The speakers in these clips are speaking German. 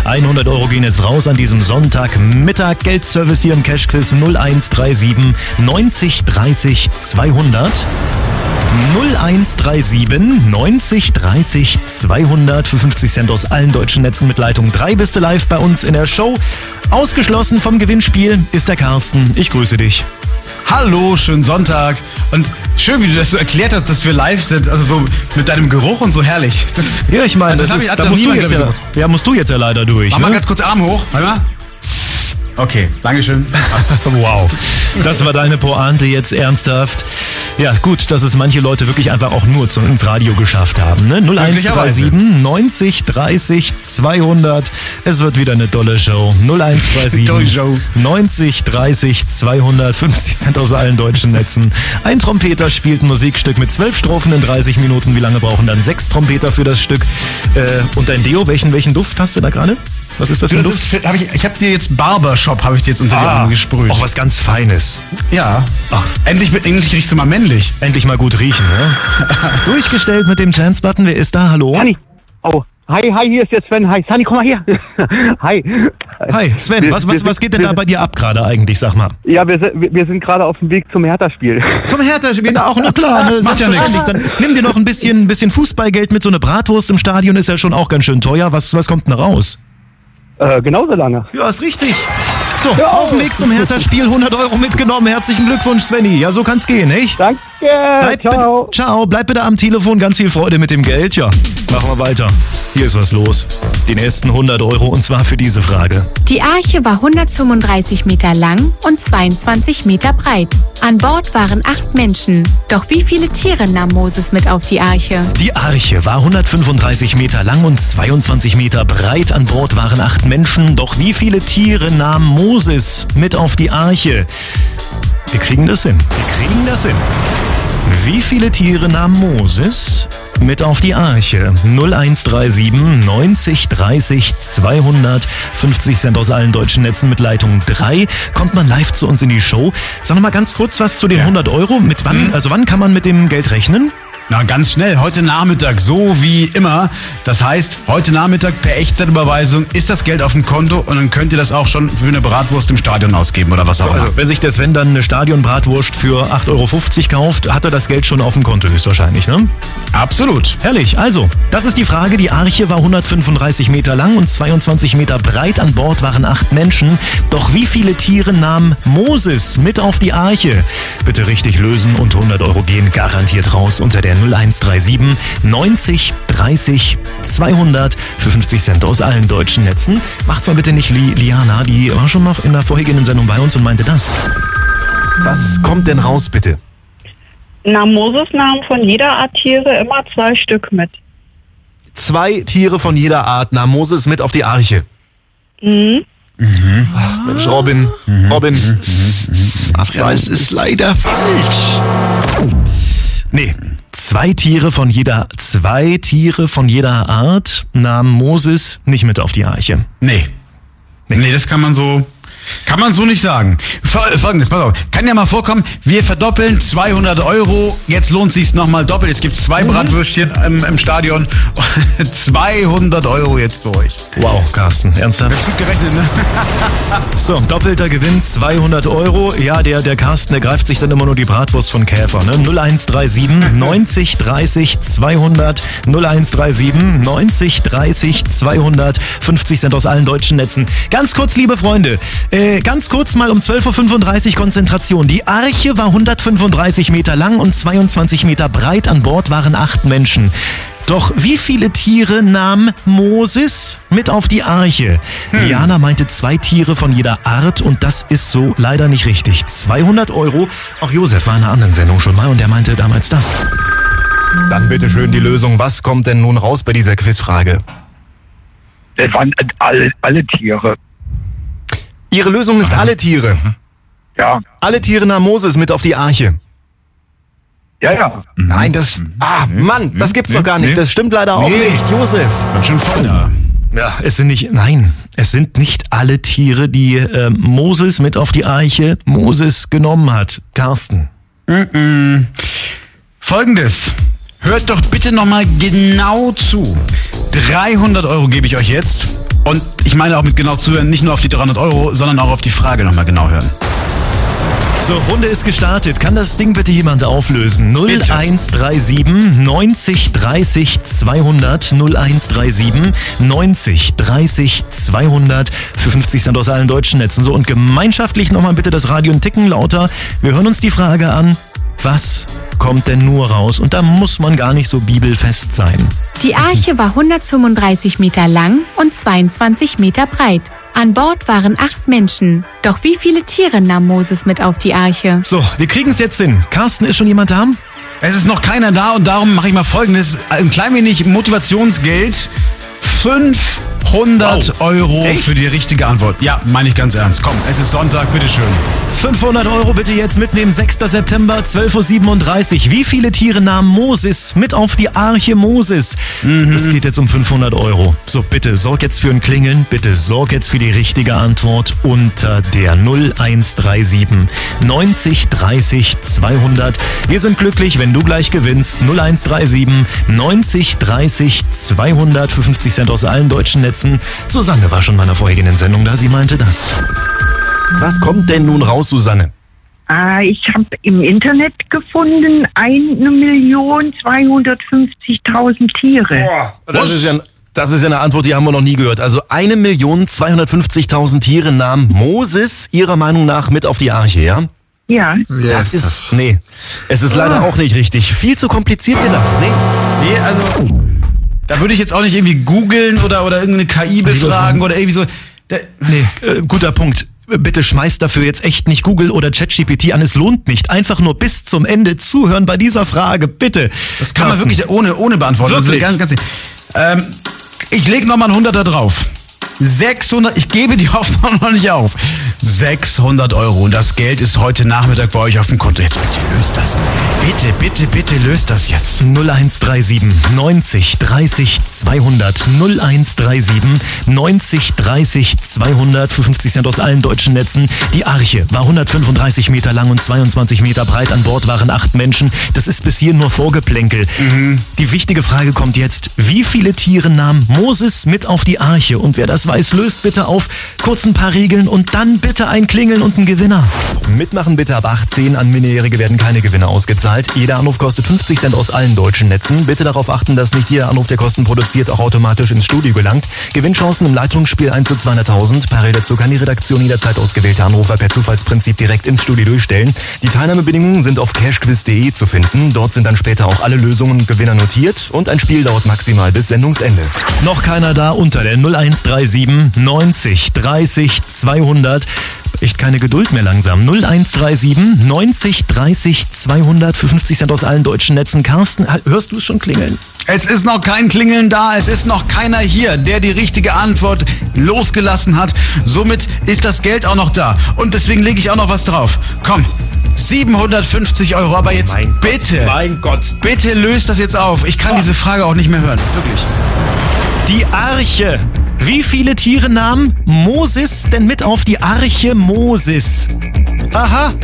100 Euro gehen jetzt raus an diesem Sonntagmittag. Geldservice hier im Cash-Quiz 0137 90 30 200. 0137 90 30 200 für 50 Cent aus allen deutschen Netzen mit Leitung 3 bist du live bei uns in der Show. Ausgeschlossen vom Gewinnspiel ist der Carsten. Ich grüße dich. Hallo, schönen Sonntag. Und schön, wie du das so erklärt hast, dass wir live sind. Also so mit deinem Geruch und so herrlich. Ja, ich meine, da musst du jetzt ja leider durch. Mach mal ganz kurz Arm hoch. Warte mal. Okay, Dankeschön. Wow, das war deine Pointe jetzt ernsthaft. Ja, gut, dass es manche Leute wirklich einfach auch nur ins Radio geschafft haben. Ne? 0137 90 30 200. Es wird wieder eine tolle Show. 0137 90 30 200. 50 Cent aus allen deutschen Netzen. Ein Trompeter spielt ein Musikstück mit 12 Strophen in 30 Minuten. Wie lange brauchen dann 6 Trompeter für das Stück? Und dein Deo, welchen Duft hast du da gerade? Was ist das für ein Duft? Ich habe dir jetzt Barbershop, habe ich dir jetzt unter die Arme gesprüht. Auch was ganz Feines. Ja. Ach. Endlich riechst du mal männlich. Endlich mal gut riechen, ne? Durchgestellt mit dem Chance-Button. Wer ist da? Hallo? Sunny. Oh. Hi, hier ist jetzt Sven. Hi, Sunny, komm mal her. Hi. Hi, Sven, was geht denn da bei dir ab gerade eigentlich, sag mal? Ja, wir sind gerade auf dem Weg zum Hertha-Spiel. Zum Hertha-Spiel? Auch, na klar, ne, macht ja nichts. Dann nimm dir noch ein bisschen Fußballgeld mit. So eine Bratwurst im Stadion ist ja schon auch ganz schön teuer. Was kommt denn raus? Genauso lange. Ja, ist richtig. So, auf dem Weg zum Hertha-Spiel, 100 Euro mitgenommen. Herzlichen Glückwunsch, Svenny. Ja, so kann's gehen, nicht? Danke, ciao. Bleib bitte am Telefon. Ganz viel Freude mit dem Geld. Ja, machen wir weiter. Hier ist was los. Die nächsten 100 Euro und zwar für diese Frage. Die Arche war 135 Meter lang und 22 Meter breit. An Bord waren 8 Menschen. Doch wie viele Tiere nahm Moses mit auf die Arche? Die Arche war 135 Meter lang und 22 Meter breit. An Bord waren 8 Menschen. Doch wie viele Tiere nahm Moses mit auf die Arche? Wir kriegen das hin. Wie viele Tiere nahm Moses mit auf die Arche? 0137 90 30 200. 50 Cent aus allen deutschen Netzen mit Leitung 3. Kommt man live zu uns in die Show. Sag noch mal ganz kurz was zu den 100 Euro. Mit wann kann man mit dem Geld rechnen? Na, ganz schnell. Heute Nachmittag, so wie immer. Das heißt, heute Nachmittag per Echtzeitüberweisung ist das Geld auf dem Konto und dann könnt ihr das auch schon für eine Bratwurst im Stadion ausgeben oder was auch immer. Also, wenn sich der Sven dann eine Stadionbratwurst für 8,50 Euro kauft, hat er das Geld schon auf dem Konto höchstwahrscheinlich, ne? Absolut. Herrlich. Also, das ist die Frage. Die Arche war 135 Meter lang und 22 Meter breit. An Bord waren 8 Menschen. Doch wie viele Tiere nahm Moses mit auf die Arche? Bitte richtig lösen und 100 Euro gehen garantiert raus unter der 0137 90 30 200 für 50 Cent aus allen deutschen Netzen. Macht's mal bitte nicht Liana, die war schon mal in der vorherigen Sendung bei uns und meinte das. Was kommt denn raus, bitte? Na, Moses nahm von jeder Art Tiere immer 2 Stück mit. 2 Tiere von jeder Art nahm Moses mit auf die Arche. Ach, Mensch, Robin. Ach ja, es ist leider falsch. Nee, 2 Tiere von jeder Art nahm Moses nicht mit auf die Arche. Nee, das kann man so nicht sagen. Folgendes, pass auf. Kann ja mal vorkommen, wir verdoppeln 200 Euro. Jetzt lohnt sich's nochmal doppelt. Jetzt gibt's 2 Bratwürstchen im Stadion. 200 Euro jetzt für euch. Wow, Carsten, ernsthaft? Gut gerechnet, ne? So, doppelter Gewinn, 200 Euro. Ja, der Carsten, der greift sich dann immer nur die Bratwurst von Käfer, ne? 0137 90 30 200. 0137 90 30 200. 50 Cent aus allen deutschen Netzen. Ganz kurz, liebe Freunde, ganz kurz mal um 12.35 Uhr Konzentration. Die Arche war 135 Meter lang und 22 Meter breit. An Bord waren 8 Menschen. Doch wie viele Tiere nahm Moses mit auf die Arche? Liana meinte 2 Tiere von jeder Art und das ist so leider nicht richtig. 200 Euro. Auch Josef war in einer anderen Sendung schon mal und der meinte damals das. Dann bitte schön die Lösung. Was kommt denn nun raus bei dieser Quizfrage? Das waren alle Tiere. Ihre Lösung ist alle Tiere. Ja. Alle Tiere nahm Moses mit auf die Arche. Ja. Nein, das gibt's doch gar nicht. Das stimmt leider auch nicht, Josef. Ganz schön voll da. Ja, es sind nicht alle Tiere, die Moses mit auf die Arche Moses genommen hat. Carsten. Folgendes. Hört doch bitte nochmal genau zu. 300 Euro gebe ich euch jetzt. Und ich meine auch mit genau zuhören, nicht nur auf die 300 Euro, sondern auch auf die Frage nochmal genau hören. So, Runde ist gestartet. Kann das Ding bitte jemand auflösen? 0137 90 30 200 0137 90 30 200 für 50 Cent aus allen deutschen Netzen. So, und gemeinschaftlich nochmal bitte das Radio einen Ticken lauter. Wir hören uns die Frage an. Was kommt denn nur raus? Und da muss man gar nicht so bibelfest sein. Die Arche war 135 Meter lang und 22 Meter breit. An Bord waren 8 Menschen. Doch wie viele Tiere nahm Moses mit auf die Arche? So, wir kriegen es jetzt hin. Carsten, ist schon jemand da? Es ist noch keiner da und darum mache ich mal Folgendes. Ein klein wenig Motivationsgeld. 500 Euro für die richtige Antwort. Ja, meine ich ganz ernst. Komm, es ist Sonntag, bitteschön. 500 Euro bitte jetzt mitnehmen. 6. September, 12.37 Uhr. Wie viele Tiere nahm Moses mit auf die Arche Moses? Es geht jetzt um 500 Euro. So, bitte sorg jetzt für ein Klingeln. Bitte sorg jetzt für die richtige Antwort unter der 0137 90 30 200. Wir sind glücklich, wenn du gleich gewinnst. 0137 90 30 200 für 50 Cent aus allen deutschen Netzen. Susanne war schon in meiner vorherigen Sendung da. Sie meinte das. Was kommt denn nun raus, Susanne? Ich habe im Internet gefunden, 1.250.000 Tiere. Boah, das ist ja eine Antwort, die haben wir noch nie gehört. Also 1.250.000 Tiere nahm Moses ihrer Meinung nach mit auf die Arche, ja? Ja. Das ist, nee, es ist leider auch nicht richtig. Viel zu kompliziert gedacht, Nee, also da würde ich jetzt auch nicht irgendwie googeln oder irgendeine KI befragen oder irgendwie so. Guter Punkt. Bitte schmeißt dafür jetzt echt nicht Google oder ChatGPT an. Es lohnt nicht. Einfach nur bis zum Ende zuhören bei dieser Frage. Bitte. Das kann man wirklich ohne beantworten. Wirklich? Also ganz ich lege nochmal einen 100er drauf. 600, ich gebe die Hoffnung noch nicht auf. 600 Euro und das Geld ist heute Nachmittag bei euch auf dem Konto. Jetzt bitte löst das. Bitte löst das jetzt. 0137 90 30 200 0137 90 30 200 für 50 Cent aus allen deutschen Netzen. Die Arche war 135 Meter lang und 22 Meter breit. An Bord waren 8 Menschen. Das ist bis hier nur Vorgeplänkel. Die wichtige Frage kommt jetzt. Wie viele Tiere nahm Moses mit auf die Arche? Und wer das weiß, löst bitte auf. Kurz ein paar Regeln und dann bitte ein Klingeln und ein Gewinner. Mitmachen bitte ab 18. An Minderjährige werden keine Gewinne ausgezahlt. Jeder Anruf kostet 50 Cent aus allen deutschen Netzen. Bitte darauf achten, dass nicht jeder Anruf, der Kosten produziert, auch automatisch ins Studio gelangt. Gewinnchancen im Leitungsspiel 1 zu 200.000. Parallel dazu kann die Redaktion jederzeit ausgewählte Anrufer per Zufallsprinzip direkt ins Studio durchstellen. Die Teilnahmebedingungen sind auf cashquiz.de zu finden. Dort sind dann später auch alle Lösungen und Gewinner notiert. Und ein Spiel dauert maximal bis Sendungsende. Noch keiner da unter der 0137 90 30 200. Echt keine Geduld mehr langsam. 0137 90 30 200 für 50 Cent aus allen deutschen Netzen. Carsten, hörst du es schon klingeln? Es ist noch kein Klingeln da, es ist noch keiner hier, der die richtige Antwort losgelassen hat. Somit ist das Geld auch noch da. Und deswegen lege ich auch noch was drauf. Komm, 750 Euro, aber jetzt Mein Gott. Bitte löst das jetzt auf. Ich kann diese Frage auch nicht mehr hören. Wirklich. Die Arche. Wie viele Tiere nahm Moses denn mit auf die Arche Moses? Aha.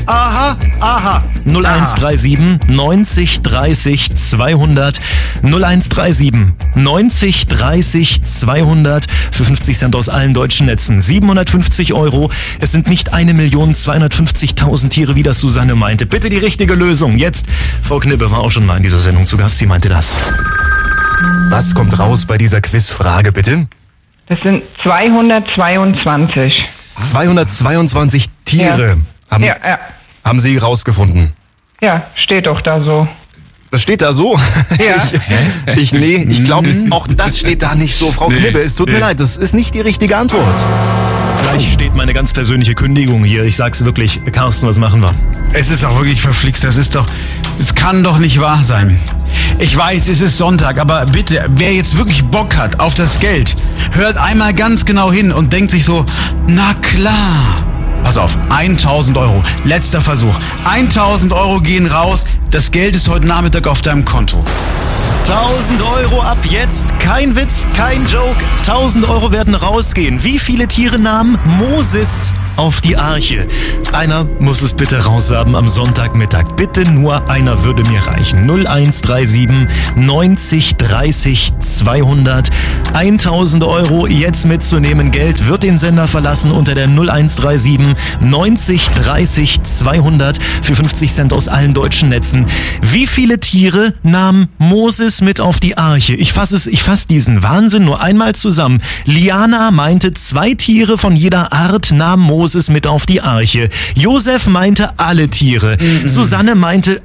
0137 90 30 200 0137 90 30 200 für 50 Cent aus allen deutschen Netzen. 750 Euro. Es sind nicht 1.250.000 Tiere, wie das Susanne meinte. Bitte die richtige Lösung. Jetzt, Frau Knibbe war auch schon mal in dieser Sendung zu Gast. Sie meinte das. Was kommt raus bei dieser Quizfrage, bitte? Das sind 222. 222 Tiere haben Sie rausgefunden. Ja, steht doch da so. Das steht da so? Ja. Ich glaube, auch das steht da nicht so, Frau Knibbe. Es tut mir leid, das ist nicht die richtige Antwort. Gleich steht meine ganz persönliche Kündigung hier. Ich sag's wirklich, Carsten, was machen wir? Es ist auch wirklich verflixt, es kann doch nicht wahr sein. Ich weiß, es ist Sonntag, aber bitte, wer jetzt wirklich Bock hat auf das Geld, hört einmal ganz genau hin und denkt sich so, na klar. Pass auf, 1.000 Euro, letzter Versuch. 1.000 Euro gehen raus, das Geld ist heute Nachmittag auf deinem Konto. 1.000 Euro ab jetzt, kein Witz, kein Joke. 1.000 Euro werden rausgehen. Wie viele Tiere nahm Moses auf die Arche. Einer muss es bitte raushaben am Sonntagmittag. Bitte nur einer würde mir reichen. 0137 90 30 200. 1000 Euro jetzt mitzunehmen. Geld wird den Sender verlassen unter der 0137 90 30 200 für 50 Cent aus allen deutschen Netzen. Wie viele Tiere nahm Moses mit auf die Arche? Ich fasse diesen Wahnsinn nur einmal zusammen. Liana meinte, 2 Tiere von jeder Art nahm Moses mit auf die Arche. Josef meinte, alle Tiere. Susanne meinte,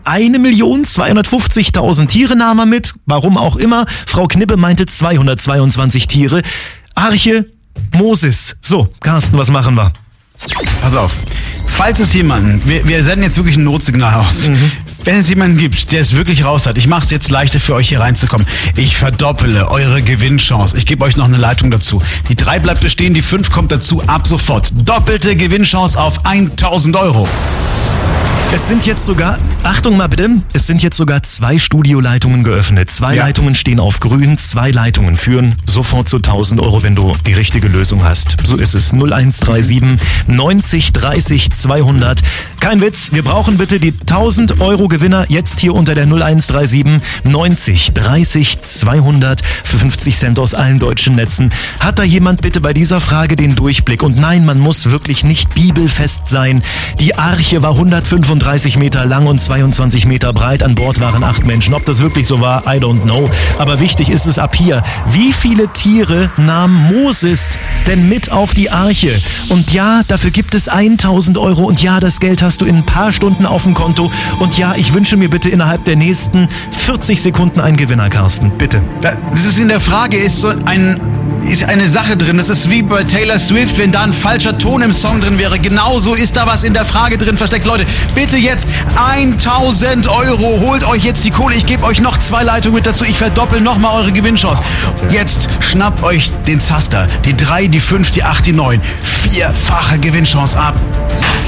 1.250.000 Tiere nahm er mit. Warum auch immer. Frau Knibbe meinte, 222 Tiere. Arche, Moses. So, Carsten, was machen wir? Pass auf. Falls es jemanden, wir senden jetzt wirklich ein Notsignal aus. Wenn es jemanden gibt, der es wirklich raus hat, ich mache es jetzt leichter für euch hier reinzukommen. Ich verdoppele eure Gewinnchance. Ich gebe euch noch eine Leitung dazu. Die 3 bleibt bestehen, die 5 kommt dazu ab sofort. Doppelte Gewinnchance auf 1.000 Euro. Es sind jetzt sogar, Achtung mal bitte, es sind jetzt sogar 2 Studioleitungen geöffnet. 2 Leitungen stehen auf grün, 2 Leitungen führen sofort zu 1.000 Euro, wenn du die richtige Lösung hast. So ist es. 0137 90 30 200. Kein Witz, wir brauchen bitte die 1.000 Euro Gewinner jetzt hier unter der 0137 90 30 200 für 50 Cent aus allen deutschen Netzen. Hat da jemand bitte bei dieser Frage den Durchblick? Und nein, man muss wirklich nicht bibelfest sein. Die Arche war 135 Meter lang und 22 Meter breit. An Bord waren 8 Menschen. Ob das wirklich so war, I don't know. Aber wichtig ist es ab hier. Wie viele Tiere nahm Moses denn mit auf die Arche? Und ja, dafür gibt es 1.000 Euro. Und ja, das Geld hast du in ein paar Stunden auf dem Konto. Und ja, ich wünsche mir bitte innerhalb der nächsten 40 Sekunden einen Gewinner, Carsten. Bitte. Das ist in der Frage, ist eine Sache drin. Das ist wie bei Taylor Swift, wenn da ein falscher Ton im Song drin wäre. Genauso ist da was in der Frage drin versteckt. Leute, bitte jetzt 1.000 Euro. Holt euch jetzt die Kohle. Ich gebe euch noch 2 Leitungen mit dazu. Ich verdoppel nochmal eure Gewinnchance. Jetzt schnappt euch den Zaster. Die 3, die 5, die 8, die 9. 4-fache Gewinnchance ab. Jetzt.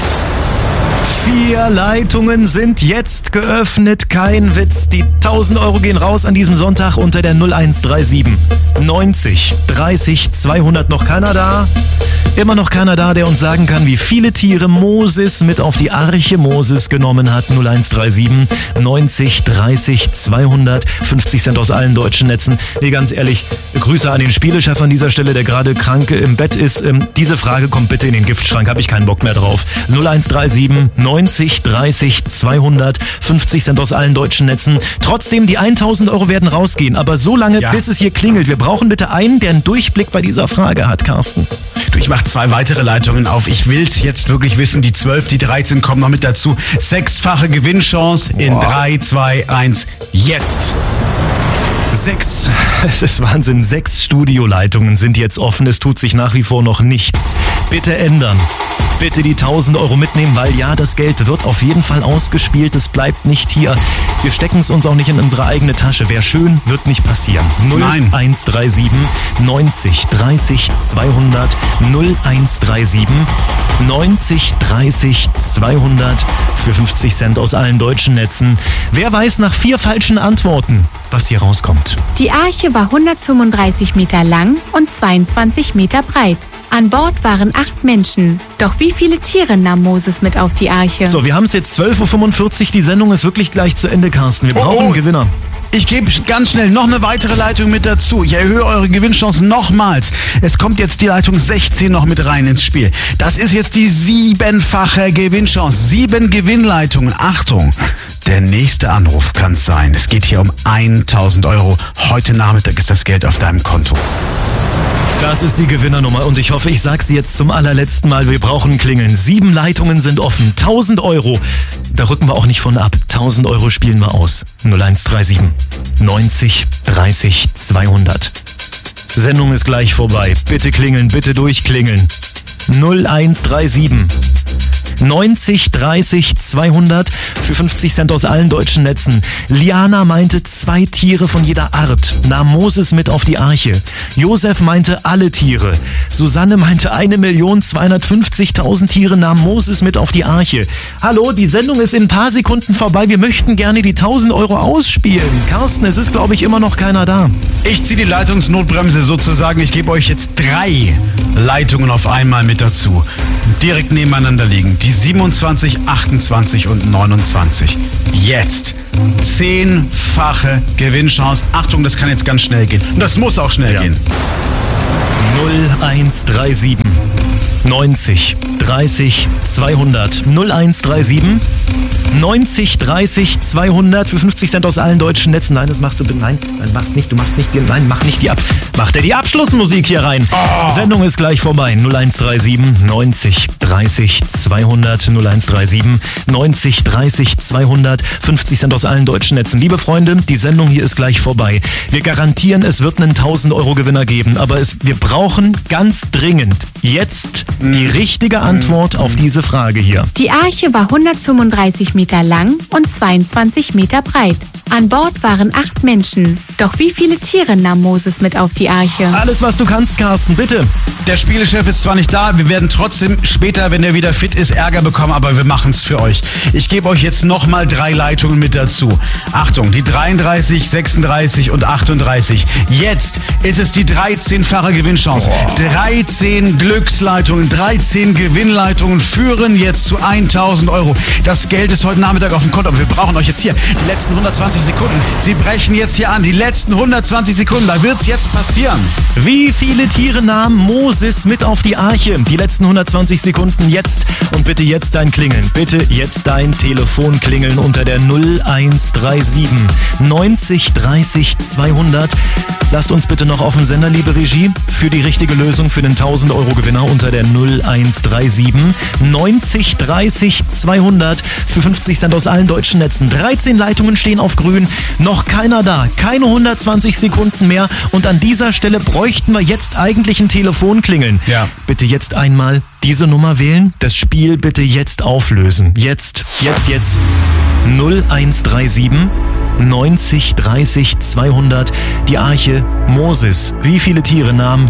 4 Leitungen sind jetzt geöffnet. Kein Witz. Die 1.000 Euro gehen raus an diesem Sonntag unter der 0137 90 30 200. Noch keiner da? Immer noch keiner da, der uns sagen kann, wie viele Tiere Moses mit auf die Arche Moses genommen hat. 0137 90 30 200. 50 Cent aus allen deutschen Netzen. Nee, ganz ehrlich, Grüße an den Spielechef an dieser Stelle, der gerade krank im Bett ist. Diese Frage kommt bitte in den Giftschrank, habe ich keinen Bock mehr drauf. 0137 90 30 200. 50 Cent aus allen deutschen Netzen. Trotzdem, die 1.000 Euro werden rausgehen, aber so lange, bis es hier klingelt. Wir brauchen bitte einen, der einen Durchblick bei dieser Frage hat, Carsten. Du, ich mache 2 weitere Leitungen auf. Ich will's jetzt wirklich wissen. Die 12, die 13 kommen noch mit dazu. 6-fache Gewinnchance in 3, 2, 1, jetzt. 6, es ist Wahnsinn, 6 Studioleitungen sind jetzt offen. Es tut sich nach wie vor noch nichts. Bitte ändern. Bitte die 1.000 Euro mitnehmen, weil ja, das Geld wird auf jeden Fall ausgespielt. Es bleibt nicht hier. Wir stecken es uns auch nicht in unsere eigene Tasche. Wäre schön, wird nicht passieren. 0137 90 30 200. 0137 90 30 200 für 50 Cent aus allen deutschen Netzen. Wer weiß nach 4 falschen Antworten, was hier rauskommt? Die Arche war 135 Meter lang und 22 Meter breit. An Bord waren 8 Menschen. Doch wie viele Tiere nahm Moses mit auf die Arche? So, wir haben es jetzt 12.45 Uhr. Die Sendung ist wirklich gleich zu Ende, Carsten. Wir brauchen einen Gewinner. Ich gebe ganz schnell noch eine weitere Leitung mit dazu. Ich erhöhe eure Gewinnchancen nochmals. Es kommt jetzt die Leitung 16 noch mit rein ins Spiel. Das ist jetzt die 7-fache Gewinnchance. 7 Gewinnleitungen. Achtung, der nächste Anruf kann es sein. Es geht hier um 1.000 Euro. Heute Nachmittag ist das Geld auf deinem Konto. Das ist die Gewinnernummer und ich hoffe, ich sage sie jetzt zum allerletzten Mal. Wir brauchen Klingeln. 7 Leitungen sind offen. 1.000 Euro. Da rücken wir auch nicht von ab. 1.000 Euro spielen wir aus. 0137 90 30 200. Sendung ist gleich vorbei. Bitte klingeln, bitte durchklingeln. 0137 90 30 200 für 50 Cent aus allen deutschen Netzen. Liana meinte 2 Tiere von jeder Art, nahm Moses mit auf die Arche. Josef meinte alle Tiere. Susanne meinte 1.250.000 Tiere nahm Moses mit auf die Arche. Hallo, die Sendung ist in ein paar Sekunden vorbei. Wir möchten gerne die 1.000 Euro ausspielen. Carsten, es ist, glaube ich, immer noch keiner da. Ich ziehe die Leitungsnotbremse sozusagen. Ich gebe euch jetzt 3 Leitungen auf einmal mit dazu. direkt nebeneinander liegen. Die 27, 28 und 29. Jetzt 10-fache Gewinnchance. Achtung, das kann jetzt ganz schnell gehen. Und das muss auch schnell gehen. 0137 90 30 200 0137 90 30 200 für 50 Cent aus allen deutschen Netzen. Nein, das machst du bitte. Nein, machst nicht. Du machst nicht. Nein, mach nicht die Macht er die Abschlussmusik hier rein. Sendung ist gleich vorbei. 0137 90 30 200 0137 90 30 200 50 Cent aus allen deutschen Netzen. Liebe Freunde, die Sendung hier ist gleich vorbei. Wir garantieren, es wird einen 1000-Euro-Gewinner geben, aber wir brauchen ganz dringend jetzt die richtige Antwort auf diese Frage hier. Die Arche war 135 Meter lang und 22 Meter breit. An Bord waren 8 Menschen. Doch wie viele Tiere nahm Moses mit auf die Arche? Alles, was du kannst, Carsten, bitte. Der Spielechef ist zwar nicht da, wir werden trotzdem später, wenn er wieder fit ist, Ärger bekommen, aber wir machen es für euch. Ich gebe euch jetzt nochmal 3 Leitungen mit dazu. Achtung, die 33, 36 und 38. Jetzt ist es die 13-fache Gewinnchance. 13 Glücksleitungen, 13 Gewinnleitungen führen jetzt zu 1000 Euro. Das Geld ist heute Nachmittag auf dem Konto, aber wir brauchen euch jetzt hier die letzten 120 Sekunden. Sie brechen jetzt hier an, die letzten 120 Sekunden, da wird's jetzt passieren. Wie viele Tiere nahm Moses mit auf die Arche? Die letzten 120 Sekunden jetzt. Und bitte jetzt dein Klingeln. Bitte jetzt dein Telefon klingeln unter der 0137 90 30 200. Lasst uns bitte noch auf den Sender, liebe Regie, für die richtige Lösung für den 1000-Euro-Gewinner unter der 0137 90 30 200 für 50 Cent aus allen deutschen Netzen. 13 Leitungen stehen auf grün, noch keiner da, keine 120 Sekunden mehr und an dieser Stelle bräuchten wir jetzt eigentlich ein Telefonklingeln. Ja. Bitte jetzt einmal diese Nummer wählen, das Spiel bitte jetzt auflösen. Jetzt. 0137 90 30 200, die Arche Moses. Wie viele Tiere nahm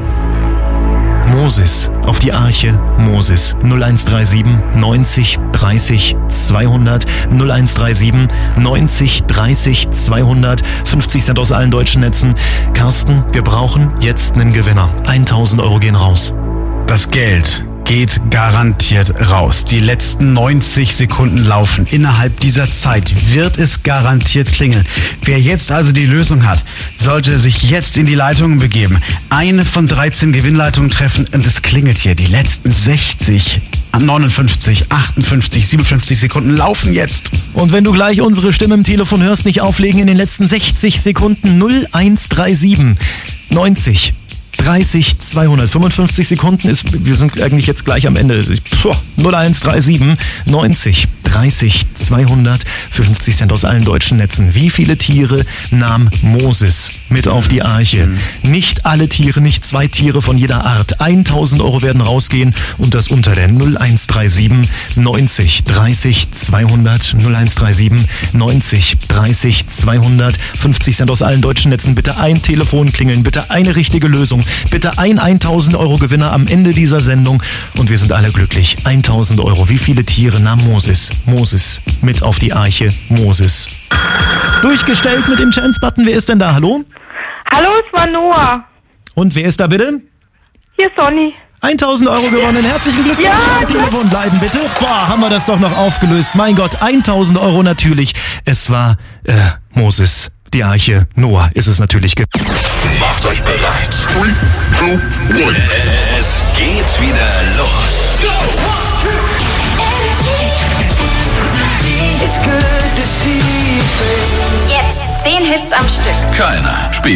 Moses auf die Arche Moses? 0137 90 30 200 0137 90 30 200 50 Cent aus allen deutschen Netzen. Carsten, wir brauchen jetzt einen Gewinner. 1000 Euro gehen raus. Das Geld geht garantiert raus. Die letzten 90 Sekunden laufen. Innerhalb dieser Zeit wird es garantiert klingeln. Wer jetzt also die Lösung hat, sollte sich jetzt in die Leitungen begeben. Eine von 13 Gewinnleitungen treffen und es klingelt hier. Die letzten 60, 59, 58, 57 Sekunden laufen jetzt. Und wenn du gleich unsere Stimme im Telefon hörst, nicht auflegen in den letzten 60 Sekunden. 0137 90 30 200, 55 Sekunden wir sind eigentlich jetzt gleich am Ende. 0137 90 30 200 für 50 Cent aus allen deutschen Netzen. Wie viele Tiere nahm Moses mit auf die Arche? Nicht alle Tiere, nicht 2 Tiere von jeder Art. 1000 Euro werden rausgehen und das unter der 0137 90 30 200 0137 90 30 200 50 Cent aus allen deutschen Netzen. Bitte ein Telefon klingeln, bitte eine richtige Lösung. Bitte ein 1000 Euro Gewinner am Ende dieser Sendung und wir sind alle glücklich. 1000 Euro. Wie viele Tiere nahm Moses mit auf die Arche Moses? Durchgestellt mit dem Chance-Button. Wer ist denn da? Hallo? Hallo, es war Noah. Und wer ist da bitte? Hier ist Sonny. 1000 Euro gewonnen. Herzlichen Glückwunsch. Ja, am Telefon bleiben bitte. Boah, haben wir das doch noch aufgelöst. Mein Gott, 1000 Euro natürlich. Es war Moses. Die Arche Noah ist es natürlich. Macht euch bereit. 3, 2, 1. Es geht wieder los. Go! Jetzt 10 Hits am Stück. Keiner spielt